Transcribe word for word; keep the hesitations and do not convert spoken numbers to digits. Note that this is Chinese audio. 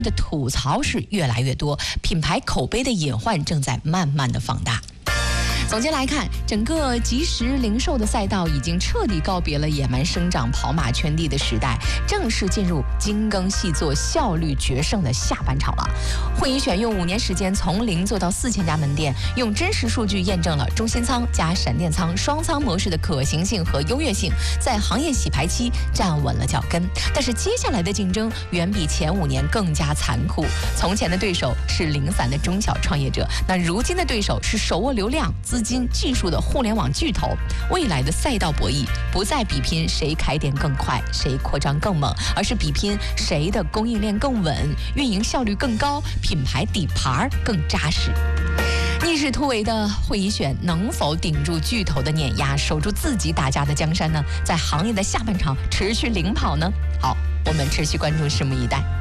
的吐槽是越来越多，品牌口碑的隐患正在慢慢的放大。总结来看，整个即时零售的赛道已经彻底告别了野蛮生长、跑马圈地的时代，正式进入精耕细作、效率决胜的下半场了。惠宜选用五年时间从零做到四千家门店，用真实数据验证了中心仓加闪电仓双仓模式的可行性和优越性，在行业洗牌期站稳了脚跟。但是接下来的竞争远比前五年更加残酷。从前的对手是零散的中小创业者，那如今的对手是手握流量、资金、技术的互联网巨头。未来的赛道博弈不再比拼谁开店更快、谁扩张更猛，而是比拼谁的供应链更稳、运营效率更高、品牌底盘更扎实。逆势突围的惠宜选能否顶住巨头的碾压，守住自己打下的江山呢？在行业的下半场持续领跑呢？好，我们持续关注，拭目以待。